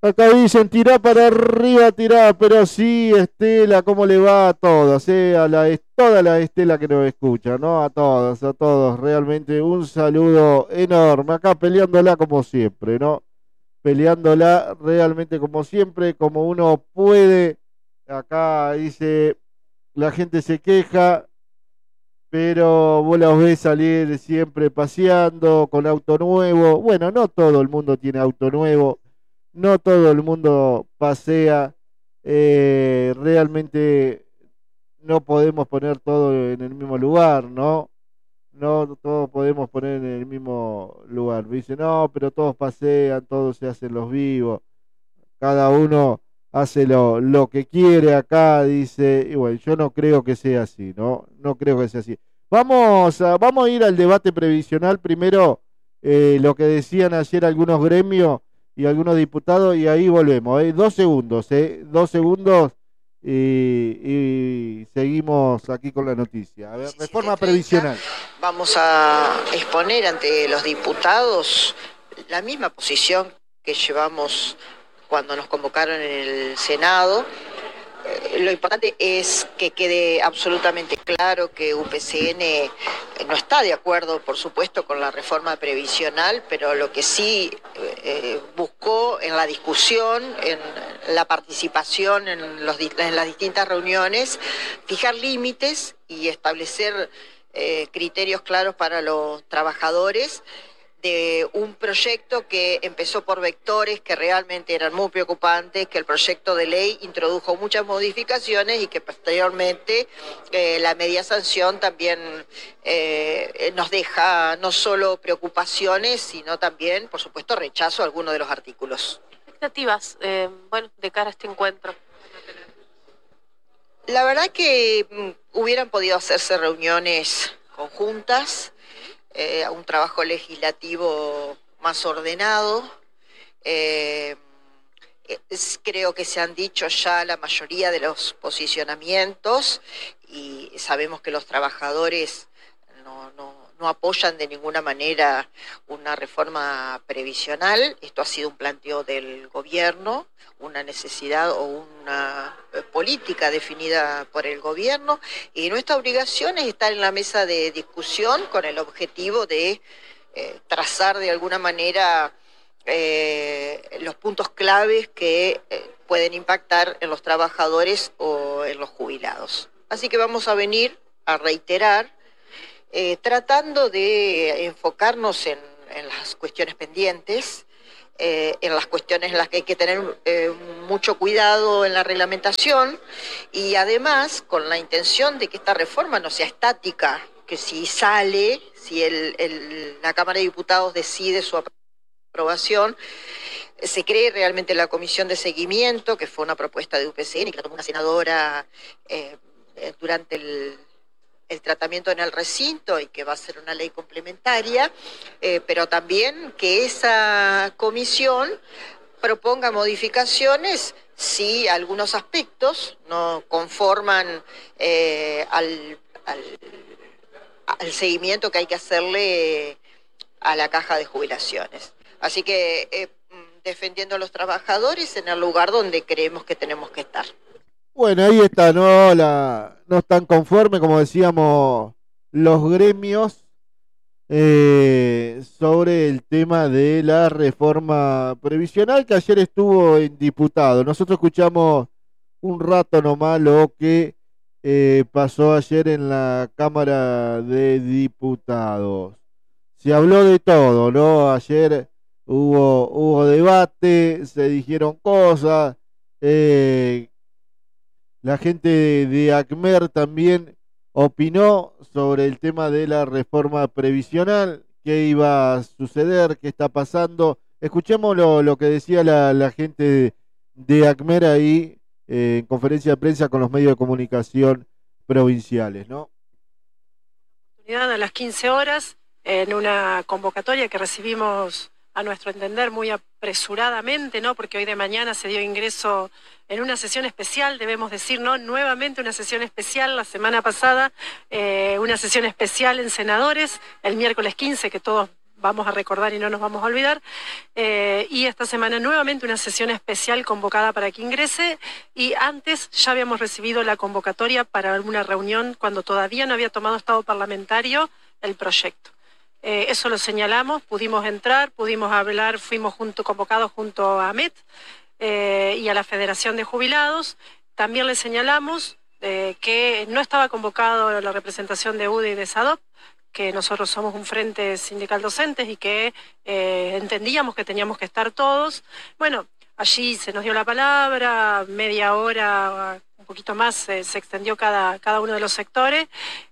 Acá dicen, tirá para arriba, tirá, pero sí, Estela, ¿cómo le va a todos? Toda la Estela que nos escucha, ¿no? A todos, realmente un saludo enorme, acá peleándola como siempre, ¿no? Peleándola realmente como siempre, como uno puede. Acá dice, la gente se queja, pero vos los ves salir siempre paseando con auto nuevo. Bueno, no todo el mundo tiene auto nuevo, no todo el mundo pasea. Realmente no podemos poner todo en el mismo lugar, ¿no? No todos podemos poner en el mismo lugar. Me dice, no, pero todos pasean, todos se hacen los vivos, cada uno hace lo que quiere acá, dice, y bueno, yo no creo que sea así, ¿no? No creo que sea así. Vamos a ir al debate previsional primero, lo que decían ayer algunos gremios y algunos diputados, y ahí volvemos, ¿eh? 2 segundos, ¿eh? 2 segundos y seguimos aquí con la noticia. A ver, reforma 17:30, previsional. vamos a exponer ante los diputados la misma posición que llevamos cuando nos convocaron en el Senado. Lo importante es que quede absolutamente claro que UPCN no está de acuerdo, por supuesto, con la reforma previsional, pero lo que sí buscó en la discusión, en la participación en las distintas reuniones, fijar límites y establecer criterios claros para los trabajadores de un proyecto que empezó por vectores que realmente eran muy preocupantes, que el proyecto de ley introdujo muchas modificaciones y que posteriormente la media sanción también nos deja no solo preocupaciones, sino también, por supuesto, rechazo a algunos de los artículos. Expectativas, bueno, de cara a este encuentro. La verdad que hubieran podido hacerse reuniones conjuntas, un trabajo legislativo más ordenado. Creo que se han dicho ya la mayoría de los posicionamientos y sabemos que los trabajadores no apoyan de ninguna manera una reforma previsional. Esto ha sido un planteo del gobierno, una necesidad o una política definida por el gobierno, y nuestra obligación es estar en la mesa de discusión con el objetivo de trazar de alguna manera los puntos claves que pueden impactar en los trabajadores o en los jubilados. Así que vamos a venir a reiterar, tratando de enfocarnos en las cuestiones pendientes, en las cuestiones en las que hay que tener mucho cuidado en la reglamentación, y además con la intención de que esta reforma no sea estática, que si la Cámara de Diputados decide su aprobación, se cree realmente la comisión de seguimiento, que fue una propuesta de UPCN y que la tomó una senadora durante el tratamiento en el recinto, y que va a ser una ley complementaria, pero también que esa comisión proponga modificaciones si algunos aspectos no conforman al seguimiento que hay que hacerle a la caja de jubilaciones. Así que defendiendo a los trabajadores en el lugar donde creemos que tenemos que estar. Bueno, ahí está, no están conformes, como decíamos, los gremios sobre el tema de la reforma previsional que ayer estuvo en diputado. Nosotros escuchamos un rato nomás lo que pasó ayer en la Cámara de Diputados. Se habló de todo, ¿no? Ayer hubo debate, se dijeron cosas. La gente de ACMER también opinó sobre el tema de la reforma previsional, qué iba a suceder, qué está pasando. Escuchemos lo que decía la gente de ACMER ahí en conferencia de prensa con los medios de comunicación provinciales, ¿no? A las 15 horas, en una convocatoria que recibimos, a nuestro entender, muy apresuradamente, ¿no? Porque hoy de mañana se dio ingreso en una sesión especial, debemos decir, ¿no? Nuevamente una sesión especial, la semana pasada una sesión especial en senadores, el miércoles 15, que todos vamos a recordar y no nos vamos a olvidar. Y esta semana nuevamente una sesión especial convocada para que ingrese, y antes ya habíamos recibido la convocatoria para una reunión cuando todavía no había tomado estado parlamentario el proyecto. Eso lo señalamos, pudimos entrar, pudimos hablar, fuimos convocados junto a AMET y a la Federación de Jubilados. También le señalamos que no estaba convocado la representación de UDE y de SADOP, que nosotros somos un frente sindical docentes y que entendíamos que teníamos que estar todos. Bueno, allí se nos dio la palabra, media hora, un poquito más, se extendió cada uno de los sectores,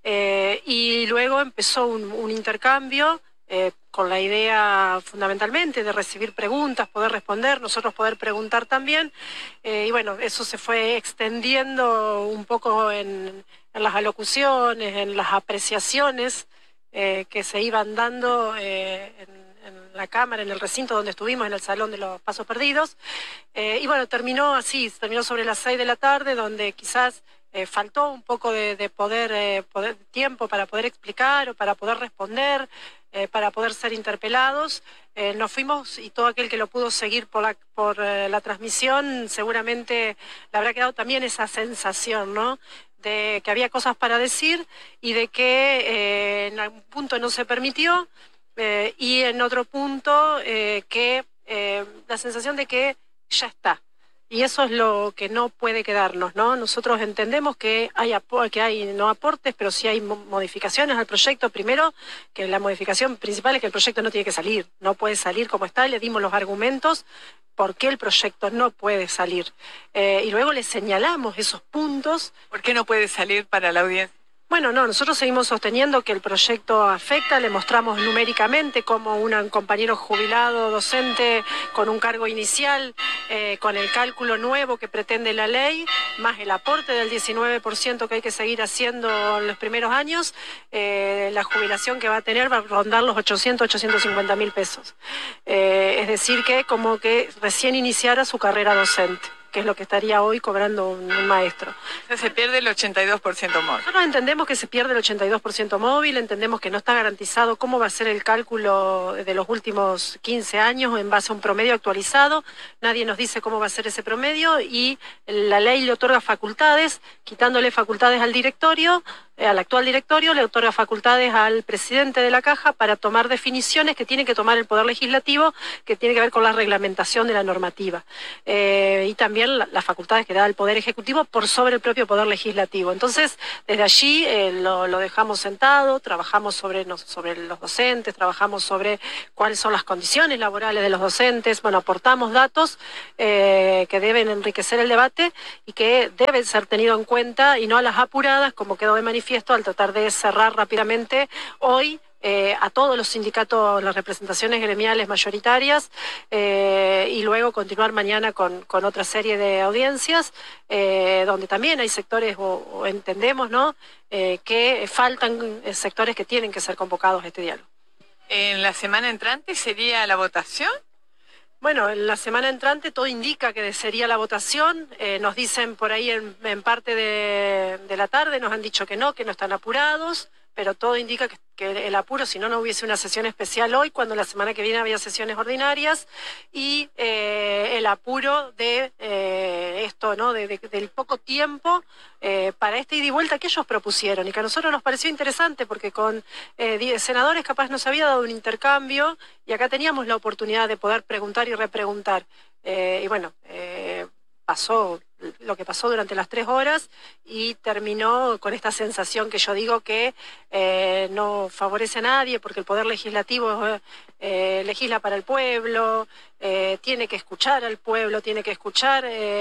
y luego empezó un intercambio con la idea fundamentalmente de recibir preguntas, poder responder, nosotros poder preguntar también, y bueno, eso se fue extendiendo un poco en las alocuciones, en las apreciaciones que se iban dando en la Cámara, en el recinto donde estuvimos, en el Salón de los Pasos Perdidos, y bueno, terminó sobre las 6 de la tarde, donde quizás faltó un poco de poder tiempo para poder explicar o para poder responder, para poder ser interpelados. Nos fuimos, y todo aquel que lo pudo seguir por la transmisión seguramente le habrá quedado también esa sensación, ¿no?, de que había cosas para decir y de que en algún punto no se permitió, y en otro punto que la sensación de que ya está. Y eso es lo que no puede quedarnos, ¿no? Nosotros entendemos que hay no aportes, pero sí hay modificaciones al proyecto. Primero, que la modificación principal es que el proyecto no tiene que salir, no puede salir como está. Le dimos los argumentos por qué el proyecto no puede salir. Y luego le señalamos esos puntos. ¿Por qué no puede salir para la audiencia? Bueno, no, nosotros seguimos sosteniendo que el proyecto afecta, le mostramos numéricamente cómo un compañero jubilado docente con un cargo inicial, con el cálculo nuevo que pretende la ley, más el aporte del 19% que hay que seguir haciendo en los primeros años, la jubilación que va a tener va a rondar los 850 mil pesos. Es decir, que como que recién iniciara su carrera docente, que es lo que estaría hoy cobrando un maestro. O sea, se pierde el 82% móvil. Nosotros entendemos que se pierde el 82% móvil, entendemos que no está garantizado cómo va a ser el cálculo de los últimos 15 años en base a un promedio actualizado. Nadie nos dice cómo va a ser ese promedio, y la ley le otorga facultades, quitándole facultades al directorio, al actual directorio, le otorga facultades al presidente de la Caja para tomar definiciones que tiene que tomar el Poder Legislativo, que tiene que ver con la reglamentación de la normativa. Y también las facultades que da el Poder Ejecutivo por sobre el propio Poder Legislativo. Entonces, desde allí lo dejamos sentado, trabajamos sobre los docentes, trabajamos sobre cuáles son las condiciones laborales de los docentes, bueno, aportamos datos que deben enriquecer el debate y que deben ser tenidos en cuenta y no a las apuradas, como quedó de manifiesto al tratar de cerrar rápidamente hoy a todos los sindicatos, las representaciones gremiales mayoritarias, y luego continuar mañana con otra serie de audiencias, donde también hay sectores, o entendemos, ¿no?, que faltan sectores que tienen que ser convocados a este diálogo. ¿En la semana entrante sería la votación? Bueno, en la semana entrante todo indica que sería la votación. Nos dicen por ahí en parte de la tarde, nos han dicho que no están apurados, pero todo indica que el apuro, si no hubiese una sesión especial hoy, cuando la semana que viene había sesiones ordinarias, y el apuro de esto, ¿no?, del poco tiempo para ida y vuelta que ellos propusieron, y que a nosotros nos pareció interesante, porque con senadores capaz nos había dado un intercambio, y acá teníamos la oportunidad de poder preguntar y repreguntar. Y bueno, pasó lo que pasó durante las 3 horas y terminó con esta sensación que yo digo que no favorece a nadie, porque el Poder Legislativo legisla para el pueblo, tiene que escuchar al pueblo, tiene que escuchar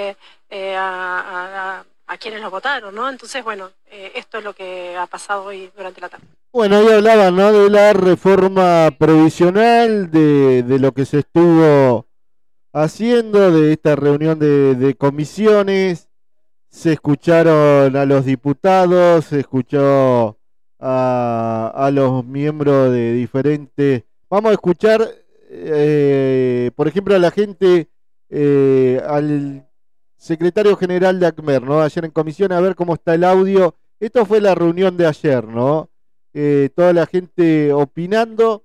a quienes lo votaron, ¿no? Entonces, bueno, esto es lo que ha pasado hoy durante la tarde. Bueno, ahí hablaban, ¿no?, de la reforma previsional, de lo que se estuvo haciendo, de esta reunión de comisiones. Se escucharon a los diputados, se escuchó a los miembros de diferentes. Vamos a escuchar, por ejemplo, a la gente, al secretario general de ACMER, ¿no?, ayer en comisión, a ver cómo está el audio. Esto fue la reunión de ayer, ¿no? Toda la gente opinando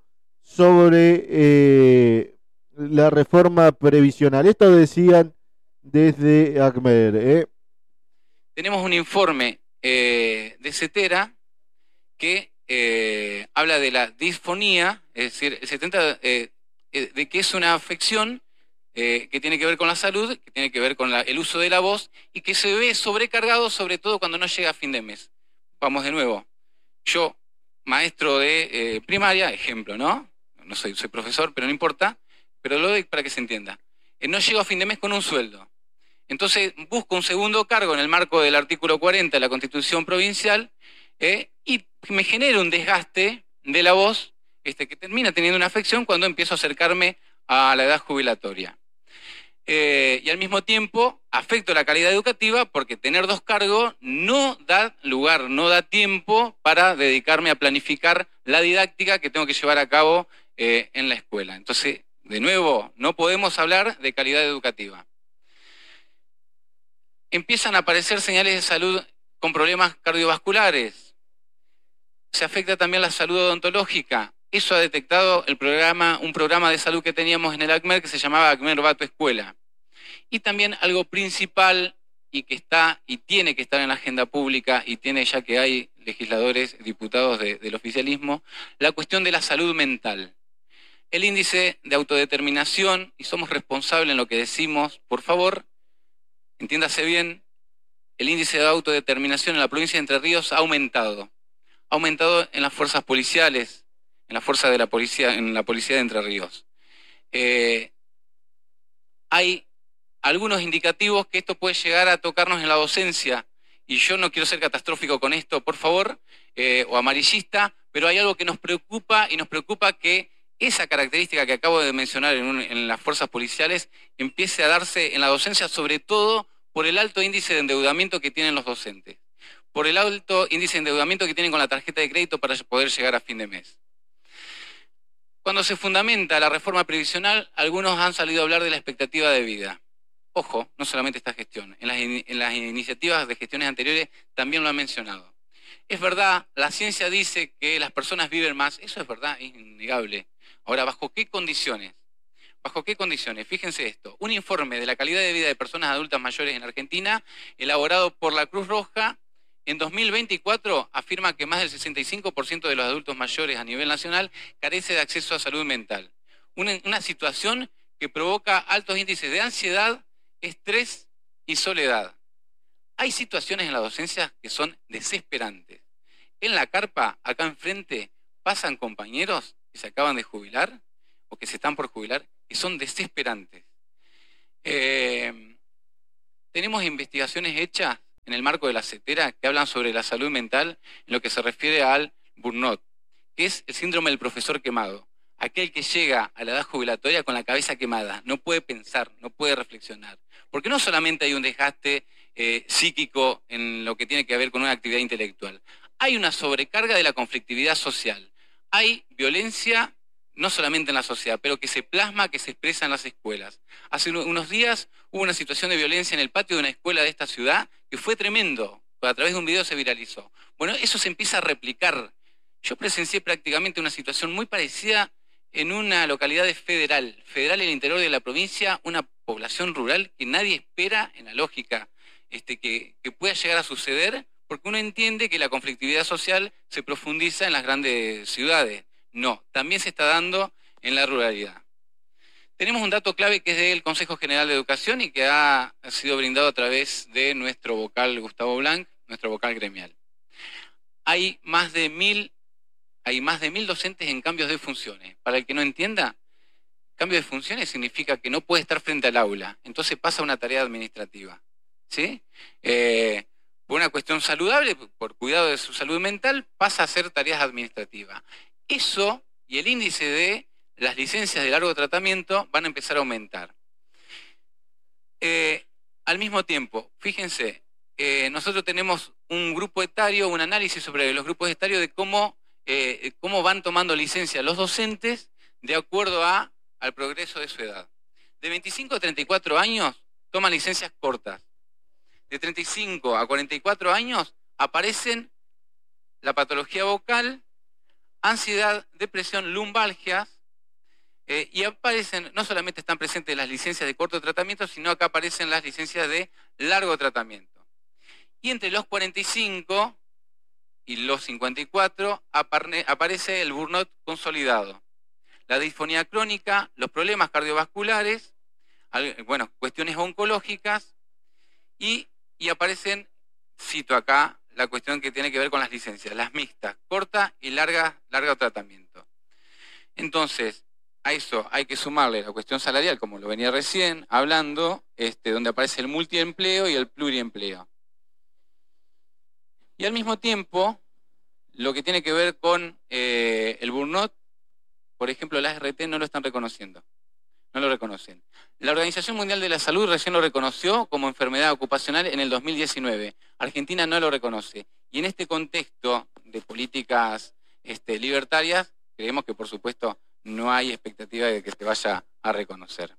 sobre la reforma previsional. Esto decían desde ACMER, ¿eh? Tenemos un informe de CETERA que habla de la disfonía, es decir, se trata de que es una afección que tiene que ver con la salud, que tiene que ver con el uso de la voz y que se ve sobrecargado sobre todo cuando no llega a fin de mes. Vamos de nuevo. Yo, maestro de primaria, ejemplo, ¿no? No soy profesor, pero no importa, pero lo doy para que se entienda. No llego a fin de mes con un sueldo. Entonces busco un segundo cargo en el marco del artículo 40 de la Constitución Provincial y me genera un desgaste de la voz que termina teniendo una afección cuando empiezo a acercarme a la edad jubilatoria. Y al mismo tiempo afecto la calidad educativa porque tener dos cargos no da lugar, no da tiempo para dedicarme a planificar la didáctica que tengo que llevar a cabo en la escuela. Entonces, de nuevo, no podemos hablar de calidad educativa. Empiezan a aparecer señales de salud con problemas cardiovasculares. Se afecta también la salud odontológica. Eso ha detectado un programa de salud que teníamos en el ACMER que se llamaba ACMER Va a tu Escuela. Y también algo principal y que está y tiene que estar en la agenda pública y tiene ya que hay legisladores, diputados del oficialismo, la cuestión de la salud mental. El índice de autodeterminación, y somos responsables en lo que decimos, por favor, entiéndase bien, el índice de autodeterminación en la provincia de Entre Ríos ha aumentado. Ha aumentado en las fuerzas policiales, en la fuerza de la policía, en la policía de Entre Ríos. Hay algunos indicativos que esto puede llegar a tocarnos en la docencia, y yo no quiero ser catastrófico con esto, por favor, o amarillista, pero hay algo que nos preocupa, y nos preocupa que esa característica que acabo de mencionar en las fuerzas policiales empiece a darse en la docencia, sobre todo por el alto índice de endeudamiento que tienen los docentes, por el alto índice de endeudamiento que tienen con la tarjeta de crédito para poder llegar a fin de mes. Cuando se fundamenta la reforma previsional, algunos han salido a hablar de la expectativa de vida. Ojo, no solamente esta gestión, en las iniciativas de gestiones anteriores también lo han mencionado. Es verdad, la ciencia dice que las personas viven más, eso es verdad, es innegable. Ahora, ¿bajo qué condiciones? ¿Bajo qué condiciones? Fíjense esto, un informe de la calidad de vida de personas adultas mayores en Argentina, elaborado por la Cruz Roja, en 2024 afirma que más del 65% de los adultos mayores a nivel nacional carece de acceso a salud mental. Una situación que provoca altos índices de ansiedad, estrés y soledad. Hay situaciones en la docencia que son desesperantes. En la carpa, acá enfrente, pasan compañeros que se acaban de jubilar o que se están por jubilar, que son desesperantes. Tenemos investigaciones hechas en el marco de la CETERA que hablan sobre la salud mental en lo que se refiere al burnout, que es el síndrome del profesor quemado. Aquel que llega a la edad jubilatoria con la cabeza quemada, no puede pensar, no puede reflexionar. Porque no solamente hay un desgaste psíquico en lo que tiene que ver con una actividad intelectual, hay una sobrecarga de la conflictividad social, hay violencia no solamente en la sociedad, pero que se plasma, que se expresa en las escuelas. Hace unos días hubo una situación de violencia en el patio de una escuela de esta ciudad que fue tremendo, a través de un video se viralizó. Bueno, eso se empieza a replicar. Yo presencié prácticamente una situación muy parecida en una localidad federal en el interior de la provincia, una población rural que nadie espera en la lógica que pueda llegar a suceder, porque uno entiende que la conflictividad social se profundiza en las grandes ciudades. No, también se está dando en la ruralidad. Tenemos un dato clave que es del Consejo General de Educación y que ha sido brindado a través de nuestro vocal Gustavo Blanc, nuestro vocal gremial. Hay más de 1.000 docentes en cambios de funciones. Para el que no entienda, cambio de funciones significa que no puede estar frente al aula, entonces pasa a una tarea administrativa, ¿sí? Por una cuestión saludable, por cuidado de su salud mental, pasa a hacer tareas administrativas. Eso y el índice de las licencias de largo tratamiento van a empezar a aumentar. Al mismo tiempo, fíjense, nosotros tenemos un grupo etario, un análisis sobre los grupos etarios de cómo van tomando licencia los docentes de acuerdo al progreso de su edad. De 25 a 34 años toman licencias cortas. De 35 a 44 años aparecen la patología vocal, ansiedad, depresión, lumbalgias, Y aparecen, no solamente están presentes las licencias de corto tratamiento, sino acá aparecen las licencias de largo tratamiento. Y entre los 45 y los 54 aparece el burnout consolidado, la disfonía crónica, los problemas cardiovasculares, bueno, cuestiones oncológicas, y aparecen, cito acá, la cuestión que tiene que ver con las licencias, las mixtas, corta y largo tratamiento. Entonces, a eso hay que sumarle la cuestión salarial, como lo venía recién hablando, donde aparece el multiempleo y el pluriempleo. Y al mismo tiempo, lo que tiene que ver con el burnout, por ejemplo, las RT no lo están reconociendo. No lo reconocen. La Organización Mundial de la Salud recién lo reconoció como enfermedad ocupacional en el 2019. Argentina no lo reconoce. Y en este contexto de políticas libertarias, creemos que, por supuesto, no hay expectativa de que se vaya a reconocer.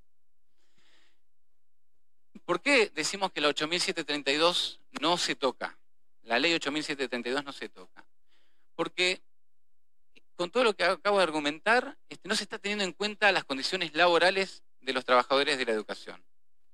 ¿Por qué decimos que la 8.732 no se toca? La ley 8.732 no se toca. Porque con todo lo que acabo de argumentar, no se está teniendo en cuenta las condiciones laborales de los trabajadores de la educación.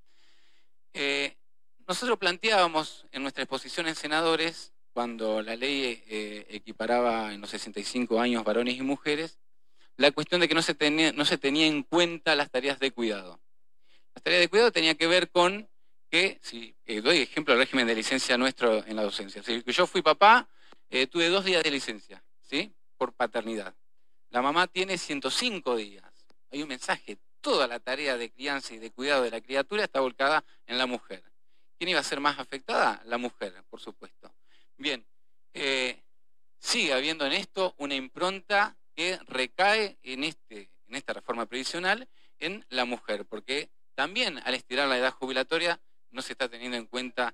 Nosotros planteábamos en nuestra exposición en senadores, cuando la ley equiparaba en los 65 años varones y mujeres, la cuestión de que no se tenía en cuenta las tareas de cuidado. Las tareas de cuidado tenían que ver con que, si doy ejemplo del régimen de licencia nuestro en la docencia, si yo fui papá, tuve 2 días de licencia, ¿sí?, por paternidad. La mamá tiene 105 días. Hay un mensaje, toda la tarea de crianza y de cuidado de la criatura está volcada en la mujer. ¿Quién iba a ser más afectada? La mujer, por supuesto. Bien, sigue habiendo en esto una impronta que recae en esta reforma previsional en la mujer, porque también al estirar la edad jubilatoria no se está teniendo en cuenta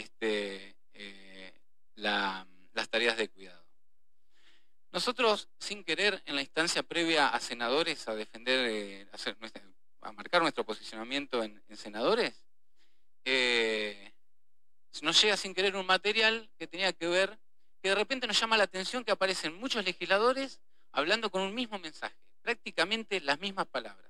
las tareas de cuidado. Nosotros, sin querer, en la instancia previa a senadores, a defender, a marcar nuestro posicionamiento en senadores, nos llega sin querer un material que tenía que ver, que de repente nos llama la atención que aparecen muchos legisladores hablando con un mismo mensaje, prácticamente las mismas palabras.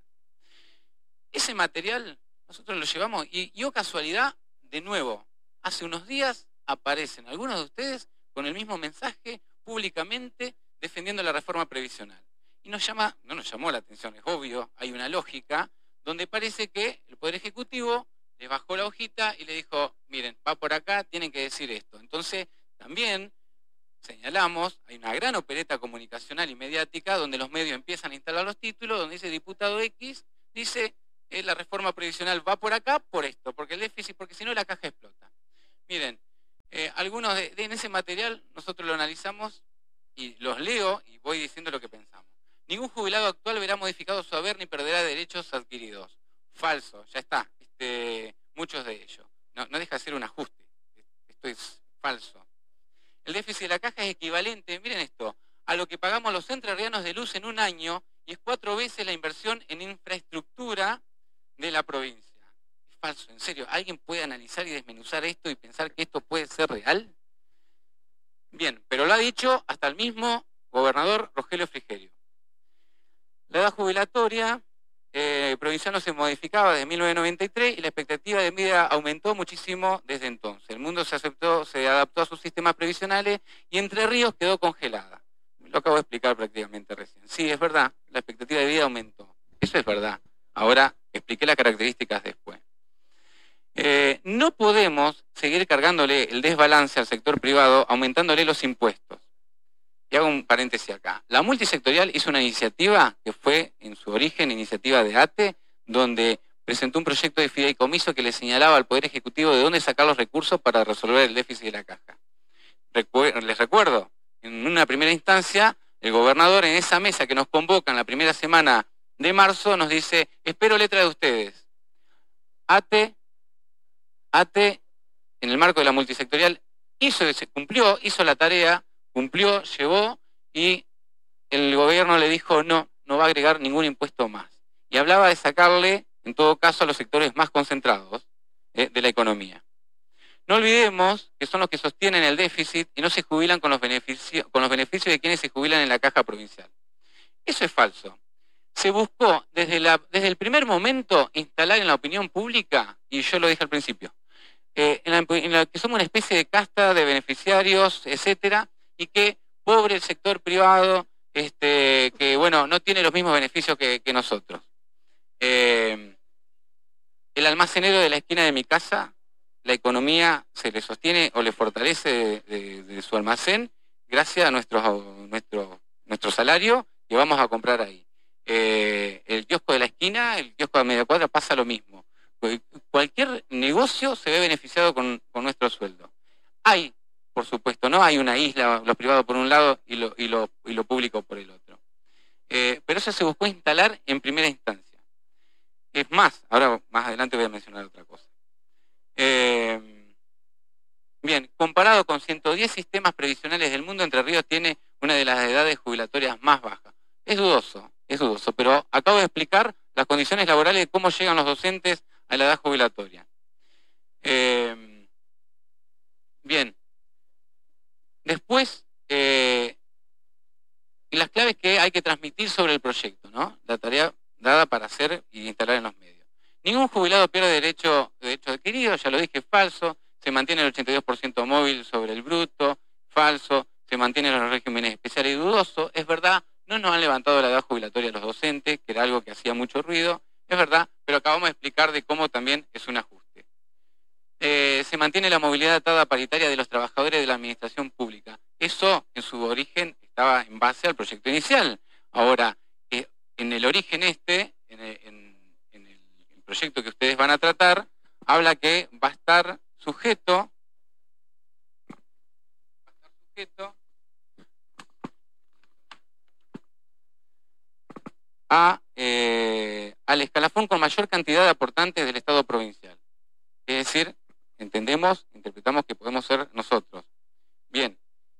Ese material nosotros lo llevamos y oh casualidad, de nuevo, hace unos días aparecen algunos de ustedes con el mismo mensaje públicamente defendiendo la reforma previsional. Y no nos llamó la atención, es obvio, hay una lógica donde parece que el Poder Ejecutivo les bajó la hojita y le dijo, miren, va por acá, tienen que decir esto. Entonces, también señalamos, hay una gran opereta comunicacional y mediática donde los medios empiezan a instalar los títulos, donde dice diputado X, dice la reforma previsional va por acá por esto, porque el déficit, porque si no la caja explota. Miren, algunos en ese material nosotros lo analizamos y los leo y voy diciendo lo que pensamos. Ningún jubilado actual verá modificado su haber ni perderá derechos adquiridos. Falso, ya está, muchos de ellos. No deja de ser un ajuste, esto es falso. El déficit de la caja es equivalente, miren esto, a lo que pagamos los entrerrianos de luz en un año y es 4 veces la inversión en infraestructura de la provincia. Es falso, en serio, ¿alguien puede analizar y desmenuzar esto y pensar que esto puede ser real? Bien, pero lo ha dicho hasta el mismo gobernador Rogelio Frigerio. La edad jubilatoria provincial no se modificaba desde 1993 y la expectativa de vida aumentó muchísimo desde entonces. El mundo se adaptó a sus sistemas previsionales y Entre Ríos quedó congelada. Lo acabo de explicar prácticamente recién. Sí, es verdad, la expectativa de vida aumentó. Eso es verdad. Ahora expliqué las características después. No podemos seguir cargándole el desbalance al sector privado aumentándole los impuestos. Y hago un paréntesis acá. La multisectorial hizo una iniciativa que fue en su origen iniciativa de ATE, donde presentó un proyecto de fideicomiso que le señalaba al Poder Ejecutivo de dónde sacar los recursos para resolver el déficit de la caja. Les recuerdo, en una primera instancia, el gobernador en esa mesa que nos convoca en la primera semana de marzo nos dice, espero letra de ustedes. ATE, en el marco de la multisectorial, cumplió, hizo la tarea, cumplió, llevó, y el gobierno le dijo no va a agregar ningún impuesto más. Y hablaba de sacarle, en todo caso, a los sectores más concentrados de la economía. No olvidemos que son los que sostienen el déficit y no se jubilan con los beneficios de quienes se jubilan en la caja provincial. Eso es falso. se buscó desde el primer momento instalar en la opinión pública, y yo lo dije al principio, en la que somos una especie de casta de beneficiarios, etcétera, y que pobre el sector privado, que bueno, no tiene los mismos beneficios que nosotros. El almacenero de la esquina de mi casa, la economía se le sostiene o le fortalece de su almacén gracias a nuestro salario que vamos a comprar ahí. El kiosco de la esquina, el kiosco de media cuadra pasa lo mismo. Cualquier negocio se ve beneficiado con nuestro sueldo. Hay, por supuesto, no hay una isla, lo privado por un lado y lo público por el otro. Pero eso se buscó instalar en primera instancia. Es más, ahora más adelante voy a mencionar otra cosa. Bien, comparado con 110 sistemas previsionales del mundo, Entre Ríos tiene una de las edades jubilatorias más bajas. Es dudoso, pero acabo de explicar las condiciones laborales de cómo llegan los docentes a la edad jubilatoria. Bien, después, las claves que hay que transmitir sobre el proyecto, ¿no? La tarea dada para hacer y instalar en los medios. Ningún jubilado pierde derecho adquirido, ya lo dije, falso. Se mantiene el 82% móvil sobre el bruto, falso. Se mantienen los regímenes especiales y dudoso. Es verdad, no nos han levantado la edad jubilatoria los docentes, que era algo que hacía mucho ruido. Es verdad, pero acabamos de explicar de cómo también es un ajuste. Se mantiene la movilidad atada paritaria de los trabajadores de la administración pública. Eso, en su origen, estaba en base al proyecto inicial. Ahora, en el origen en el proyecto que ustedes van a tratar, habla que va a estar sujeto al escalafón con mayor cantidad de aportantes del Estado provincial. Es decir, interpretamos que podemos ser nosotros. Bien,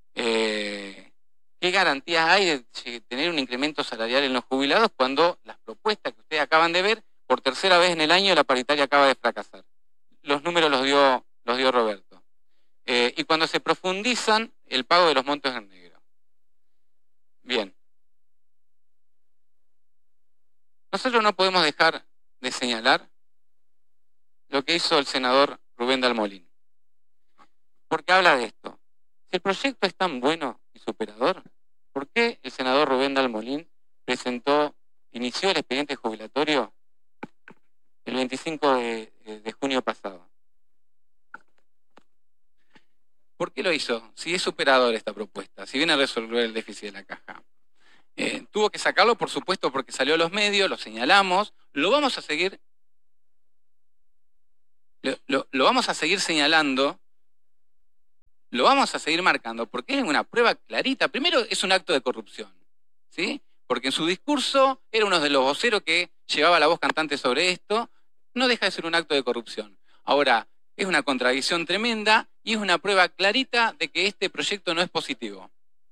¿qué garantías hay de tener un incremento salarial en los jubilados cuando las propuestas que ustedes acaban de ver, por tercera vez en el año la paritaria acaba de fracasar? Los números los dio Roberto. Y cuando se profundizan el pago de los montos en negro. Bien. Nosotros no podemos dejar de señalar lo que hizo el senador Rubén Dalmolín. Porque habla de esto. Si el proyecto es tan bueno y superador, ¿por qué el senador Rubén Dalmolín inició el expediente jubilatorio el 25 de junio pasado? ¿Por qué lo hizo? Si es superador esta propuesta, si viene a resolver el déficit de la caja. Tuvo que sacarlo, por supuesto, porque salió a los medios, lo señalamos, lo vamos a seguir señalando, lo vamos a seguir marcando, porque es una prueba clarita. Primero, es un acto de corrupción, ¿sí? Porque en su discurso era uno de los voceros que llevaba la voz cantante sobre esto, no deja de ser un acto de corrupción. Ahora, es una contradicción tremenda y es una prueba clarita de que este proyecto no es positivo.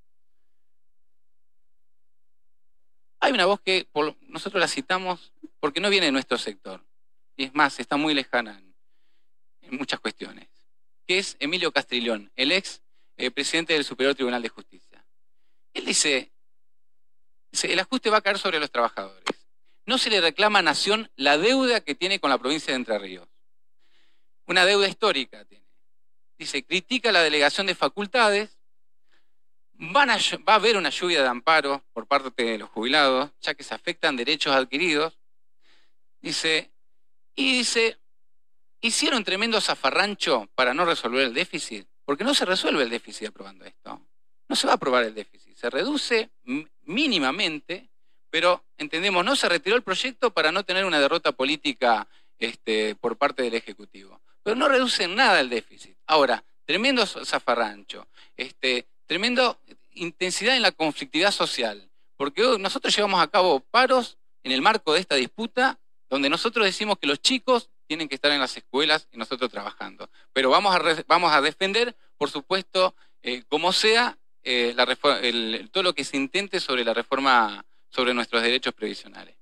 Hay una voz que nosotros la citamos porque no viene de nuestro sector, y es más, está muy lejana en muchas cuestiones, que es Emilio Castrillón, el ex presidente del Superior Tribunal de Justicia. Él dice, el ajuste va a caer sobre los trabajadores. No se le reclama a Nación la deuda que tiene con la provincia de Entre Ríos. Una deuda histórica tiene. Dice, critica la delegación de facultades, va a haber una lluvia de amparo por parte de los jubilados, ya que se afectan derechos adquiridos. Dice, hicieron tremendo zafarrancho para no resolver el déficit, porque no se resuelve el déficit aprobando esto. No se va a aprobar el déficit, se reduce mínimamente, pero entendemos, no se retiró el proyecto para no tener una derrota política por parte del Ejecutivo. Pero no reduce en nada el déficit. Ahora, tremendo zafarrancho, tremenda intensidad en la conflictividad social, porque hoy nosotros llevamos a cabo paros en el marco de esta disputa, donde nosotros decimos que los chicos tienen que estar en las escuelas y nosotros trabajando. Pero vamos a defender, por supuesto, como sea, todo lo que se intente sobre la reforma, sobre nuestros derechos previsionales.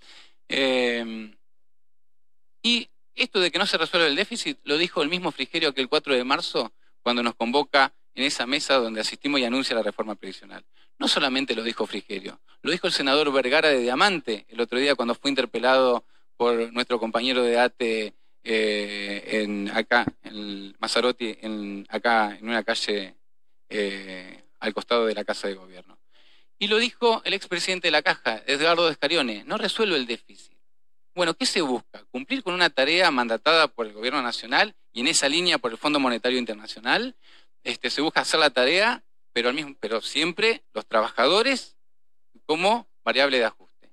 Y esto de que no se resuelve el déficit, lo dijo el mismo Frigerio que el 4 de marzo, cuando nos convoca en esa mesa donde asistimos y anuncia la reforma previsional. No solamente lo dijo Frigerio, lo dijo el senador Vergara de Diamante el otro día cuando fue interpelado por nuestro compañero de ATE acá, en Mazzarotti, acá en una calle al costado de la Casa de Gobierno. Y lo dijo el expresidente de la Caja, Edgardo Descarione, no resuelve el déficit. Bueno, ¿qué se busca? Cumplir con una tarea mandatada por el Gobierno Nacional y en esa línea por el Fondo Monetario Internacional. Se busca hacer la tarea, pero siempre los trabajadores como variable de ajuste.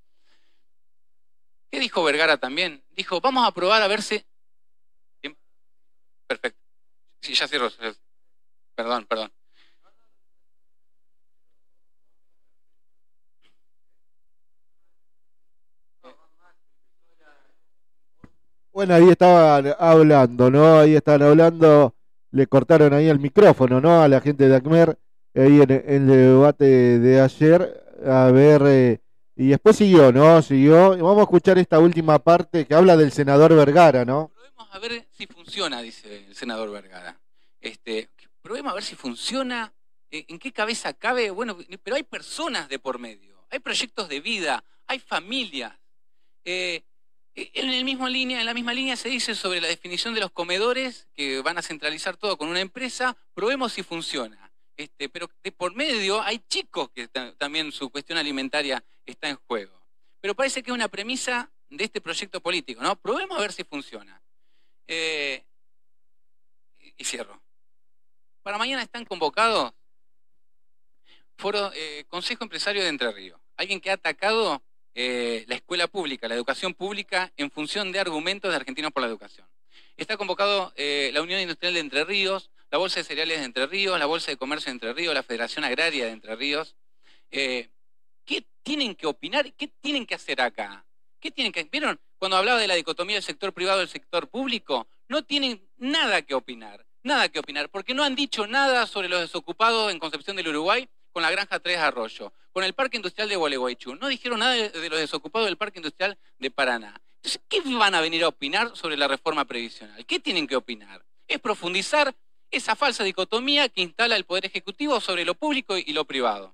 ¿Qué dijo Vergara también? Dijo, vamos a probar a ver si... ¿Bien? Perfecto. Sí, ya cierro. Perdón. Bueno, ahí estaban hablando, ¿no? Ahí estaban hablando, le cortaron ahí el micrófono, ¿no? A la gente de ACMER, ahí en el debate de ayer, a ver, y después siguió, ¿no? Siguió, y vamos a escuchar esta última parte que habla del senador Vergara, ¿no? Probemos a ver si funciona, dice el senador Vergara. Probemos a ver si funciona, en qué cabeza cabe, bueno, pero hay personas de por medio, hay proyectos de vida, hay familias. En la misma línea se dice sobre la definición de los comedores, que van a centralizar todo con una empresa, probemos si funciona. Pero de por medio hay chicos que también su cuestión alimentaria está en juego. Pero parece que es una premisa de este proyecto político, ¿no? Probemos a ver si funciona. Y cierro. Para mañana están convocados Consejo Empresario de Entre Ríos. Alguien que ha atacado la escuela pública, la educación pública, en función de argumentos de Argentinos por la Educación. Está convocado la Unión Industrial de Entre Ríos, la Bolsa de Cereales de Entre Ríos, la Bolsa de Comercio de Entre Ríos, la Federación Agraria de Entre Ríos. ¿Qué tienen que opinar? ¿Qué tienen que hacer acá? ¿Vieron? Cuando hablaba de la dicotomía del sector privado y del sector público, no tienen nada que opinar, porque no han dicho nada sobre los desocupados en Concepción del Uruguay, con la Granja 3 Arroyo, con el Parque Industrial de Gualeguaychú. No dijeron nada de los desocupados del Parque Industrial de Paraná. Entonces, ¿qué van a venir a opinar sobre la reforma previsional? ¿Qué tienen que opinar? Es profundizar esa falsa dicotomía que instala el Poder Ejecutivo sobre lo público y lo privado.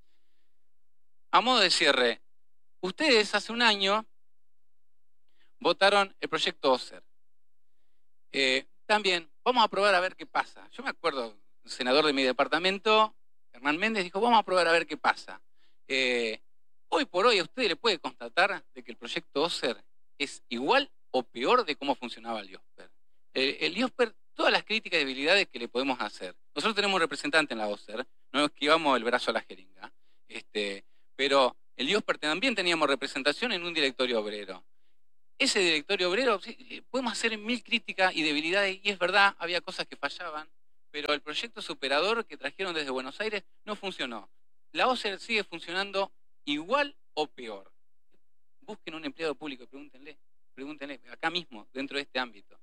A modo de cierre, ustedes hace un año votaron el proyecto OSER. También, vamos a probar a ver qué pasa. Yo me acuerdo, el senador de mi departamento, Germán Méndez, dijo, vamos a probar a ver qué pasa. Hoy por hoy a usted le puede constatar de que el proyecto OSER es igual o peor de cómo funcionaba el IOSPER. El IOSPER, todas las críticas y debilidades que le podemos hacer. Nosotros tenemos un representante en la OSER, no esquivamos el brazo a la jeringa, pero el IOSPER también teníamos representación en un directorio obrero. Ese directorio obrero, podemos hacer 1000 críticas y debilidades, y es verdad, había cosas que fallaban, pero el proyecto superador que trajeron desde Buenos Aires no funcionó. La OSER sigue funcionando igual o peor. Busquen un empleado público y pregúntenle acá mismo, dentro de este ámbito.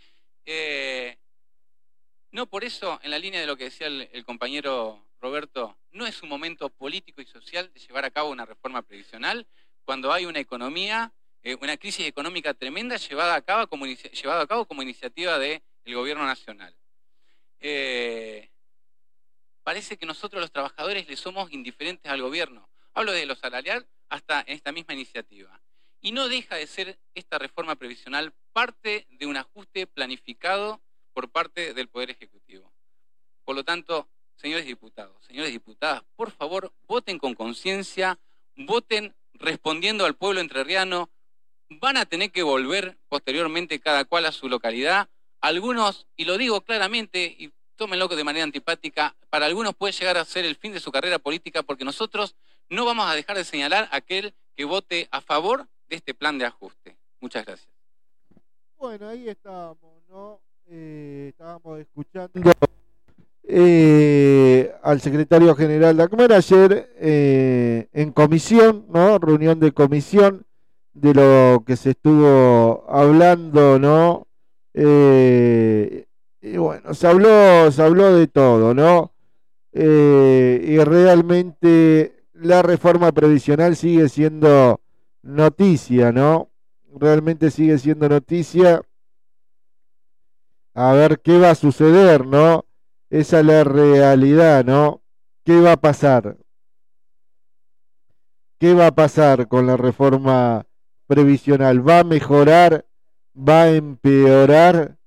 No por eso, en la línea de lo que decía el compañero Roberto, no es un momento político y social de llevar a cabo una reforma previsional cuando hay una economía, una crisis económica tremenda llevada a cabo como iniciativa del gobierno nacional. Parece que nosotros los trabajadores le somos indiferentes al gobierno. Hablo de lo salarial hasta en esta misma iniciativa. Y no deja de ser esta reforma previsional parte de un ajuste planificado por parte del Poder Ejecutivo. Por lo tanto, señores diputados, señores diputadas, por favor, voten con conciencia, voten respondiendo al pueblo entrerriano. Van a tener que volver posteriormente cada cual a su localidad. Algunos, y lo digo claramente, y tómenlo de manera antipática, para algunos puede llegar a ser el fin de su carrera política, porque nosotros no vamos a dejar de señalar a aquel que vote a favor de este plan de ajuste. Muchas gracias. Bueno, ahí estábamos, ¿no? Estábamos escuchando al secretario general de ACMER ayer en comisión, ¿no? Reunión de comisión de lo que se estuvo hablando, ¿no? Y bueno, se habló de todo, ¿no? Y realmente la reforma previsional sigue siendo noticia, ¿no? Realmente sigue siendo noticia. A ver qué va a suceder, ¿no? Esa es la realidad, ¿no? ¿Qué va a pasar? ¿Qué va a pasar con la reforma previsional? ¿Va a mejorar? ¿Va a empeorar?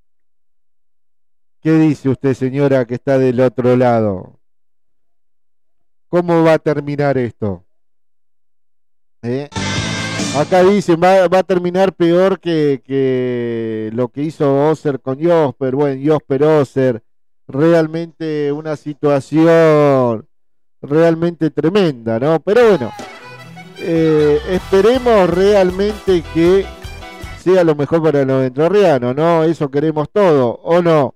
¿Qué dice usted, señora, que está del otro lado? ¿Cómo va a terminar esto? ¿Eh? Acá dicen, va a terminar peor que lo que hizo Oser con Josper. Bueno, Josper Oser, realmente una situación realmente tremenda, ¿no? Pero bueno, esperemos realmente que sea lo mejor para los entrerrianos, ¿no? Eso queremos todo, ¿o no?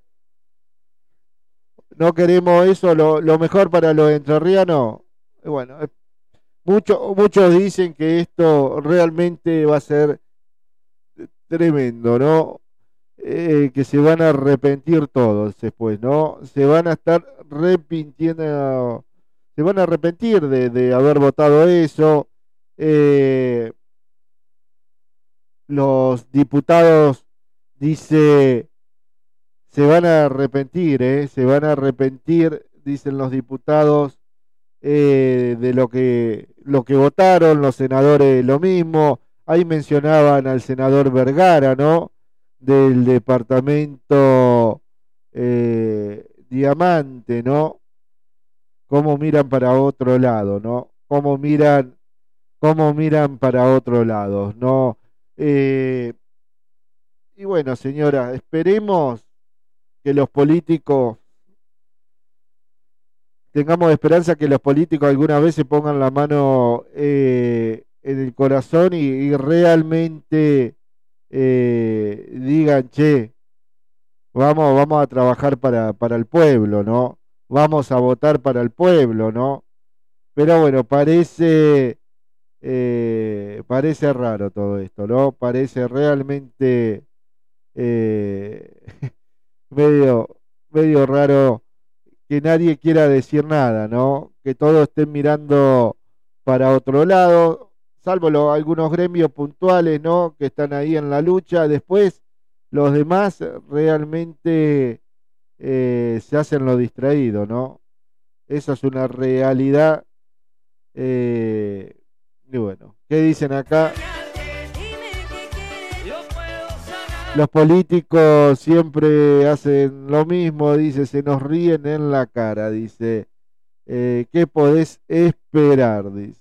¿No queremos eso, lo mejor para los entrerrianos? Bueno, muchos dicen que esto realmente va a ser tremendo, ¿no? Que se van a arrepentir todos después, ¿no? Se van a estar arrepintiendo, se van a arrepentir de haber votado eso. Los diputados, dice, se van a arrepentir, se van a arrepentir, dicen los diputados, de lo que votaron, los senadores lo mismo. Ahí mencionaban al senador Vergara, ¿no? Del departamento Diamante, ¿no? Cómo miran para otro lado, ¿no? Cómo miran para otro lado, ¿no? Y bueno, señora, esperemos que los políticos, tengamos esperanza que los políticos alguna vez se pongan la mano en el corazón y realmente digan, che, vamos a trabajar para el pueblo, ¿no? Vamos a votar para el pueblo, ¿no? Pero bueno, parece raro todo esto, ¿no? Parece realmente medio raro que nadie quiera decir nada, ¿no? Que todos estén mirando para otro lado, salvo algunos gremios puntuales, ¿no? Que están ahí en la lucha. Después, los demás realmente se hacen lo distraído, ¿no? Esa es una realidad. Y bueno, ¿qué dicen acá? Los políticos siempre hacen lo mismo, dice, se nos ríen en la cara, dice. ¿Qué podés esperar? Dice.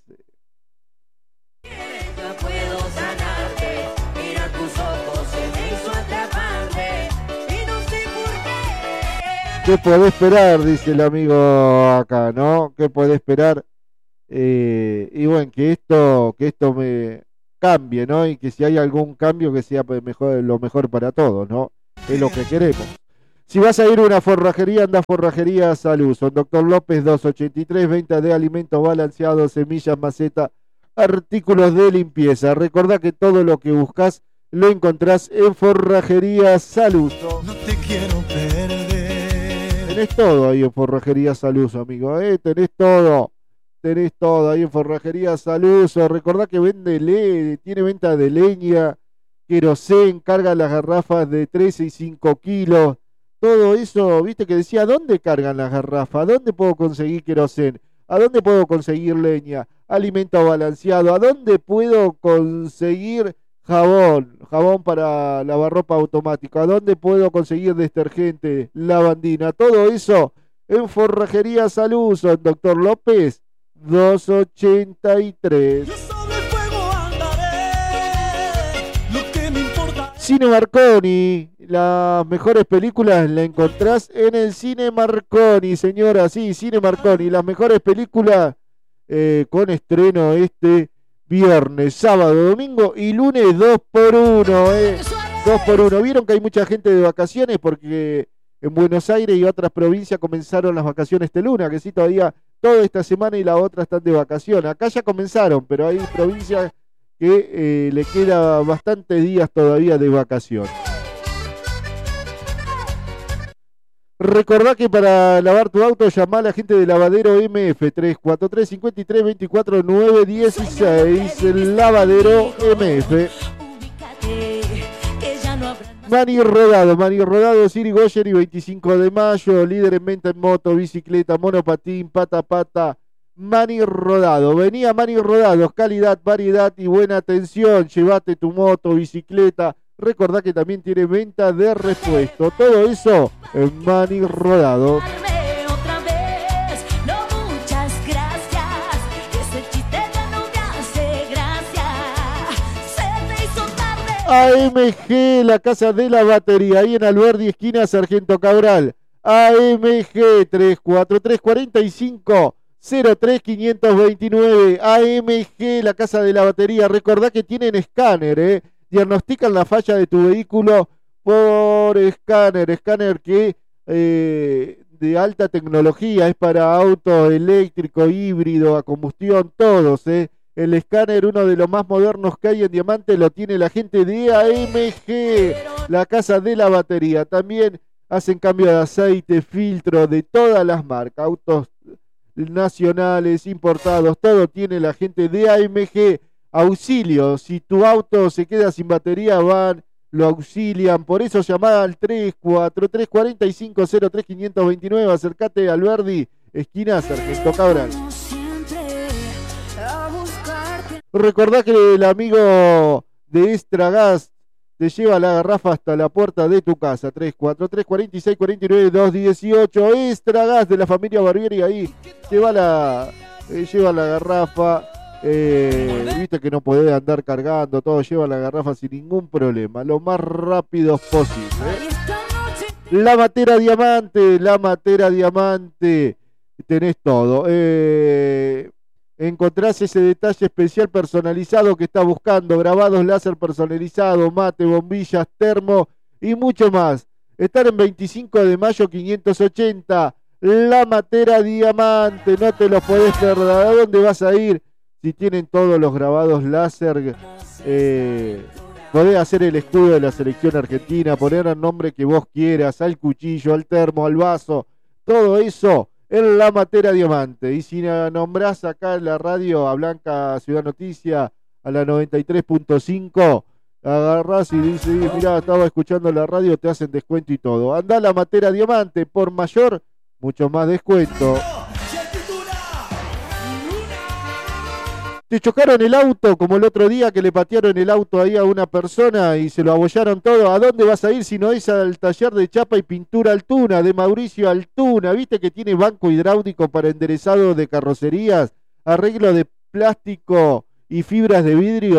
¿Qué podés esperar? Dice el amigo acá, ¿no? ¿Qué podés esperar? Y bueno, que esto me cambie, ¿no? Y que si hay algún cambio que sea mejor, lo mejor para todos, ¿no? Es lo que queremos. Si vas a ir a una forrajería, anda a Forrajería Salud. Son Doctor López 283, venta de alimentos balanceados, semillas, maceta, artículos de limpieza. Recordá que todo lo que buscas lo encontrás en Forrajería Salud. No te quiero perder. Tenés todo ahí en Forrajería Salud, amigo, tenés todo ahí en Forrajería Salud. Recordá que tiene venta de leña, querosén, carga las garrafas de 13 y 5 kilos. Todo eso, viste que decía, ¿dónde cargan las garrafas? ¿Dónde puedo conseguir querosén? ¿A dónde puedo conseguir leña? Alimento balanceado. ¿A dónde puedo conseguir jabón para lavarropa automático? ¿A dónde puedo conseguir detergente, lavandina? Todo eso en Forrajería Salud. Son Doctor López 283. Cine Marconi, las mejores películas las encontrás en el Cine Marconi, señora. Sí, Cine Marconi, las mejores películas con estreno este viernes, sábado, domingo y lunes 2x1. 2x1. Vieron que hay mucha gente de vacaciones porque en Buenos Aires y otras provincias comenzaron las vacaciones este lunes, que sí, todavía toda esta semana y la otra están de vacaciones. Acá ya comenzaron, pero hay provincias que le queda bastantes días todavía de vacación. Recordá que para lavar tu auto llamá a la gente de Lavadero MF 343 53 24 916. El Lavadero MF. Mani Rodado, Sirigoyen y 25 de mayo, líder en venta en moto, bicicleta, monopatín, pata. Mani Rodado, venía Mani Rodados, calidad, variedad y buena atención. Llévate tu moto, bicicleta. Recordá que también tiene venta de repuesto. Todo eso en Mani Rodado. AMG, la casa de la batería, ahí en Alberdi, esquina Sargento Cabral. AMG 34345-03529. AMG, la casa de la batería. Recordá que tienen escáner, diagnostican la falla de tu vehículo por escáner que de alta tecnología, es para auto eléctrico, híbrido, a combustión, todos, El escáner, uno de los más modernos que hay en Diamante, lo tiene la gente de AMG, la casa de la batería. También hacen cambio de aceite, filtro de todas las marcas, autos nacionales, importados, todo tiene la gente de AMG. Auxilio, si tu auto se queda sin batería, van, lo auxilian. Por eso llamá al 343-45-03529. Acércate al Alberdi, esquina Sargento Cabral. Recordá que el amigo de Estragas te lleva la garrafa hasta la puerta de tu casa. 343-46-49-218. Estragas de la familia Barbieri, ahí lleva la garrafa. Viste que no podés andar cargando, todo, lleva la garrafa sin ningún problema, lo más rápido posible. La Matera Diamante, tenés todo. Encontrás ese detalle especial personalizado que estás buscando, grabados láser personalizados, mate, bombillas, termo y mucho más. Están en 25 de mayo 580, La Matera Diamante, no te los podés perder. ¿A dónde vas a ir? Si tienen todos los grabados láser, podés hacer el escudo de la selección argentina, poner el nombre que vos quieras, al cuchillo, al termo, al vaso, todo eso en La Matera Diamante. Y si nombrás acá en la radio a Blanca Ciudad Noticia, a la 93.5, agarrás y dices, mirá, estaba escuchando la radio, te hacen descuento y todo. Andá a La Matera Diamante, por mayor, mucho más descuento. Te chocaron el auto, como el otro día que le patearon el auto ahí a una persona y se lo abollaron todo. ¿A dónde vas a ir si no es al taller de chapa y pintura Altuna, de Mauricio Altuna? ¿Viste que tiene banco hidráulico para enderezado de carrocerías, arreglo de plástico y fibras de vidrio?